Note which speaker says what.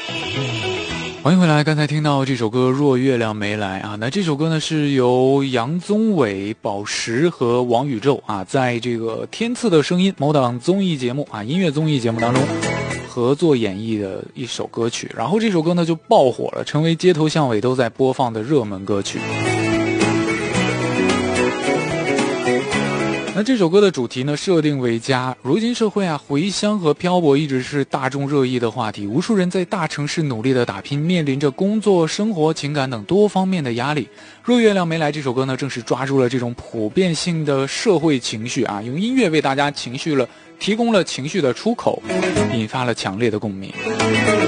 Speaker 1: 欢迎回来，刚才听到这首歌《若月亮没来》啊，那这首歌呢是由杨宗纬、宝石和王宇宙啊，在这个天赐的声音某档综艺节目啊音乐综艺节目当中合作演绎的一首歌曲，然后这首歌呢就爆火了，成为街头巷尾都在播放的热门歌曲。那这首歌的主题呢，设定为家。如今社会啊，回乡和漂泊一直是大众热议的话题。无数人在大城市努力的打拼，面临着工作、生活、情感等多方面的压力。若月亮没来这首歌呢，正是抓住了这种普遍性的社会情绪啊，用音乐为大家提供了情绪的出口，引发了强烈的共鸣。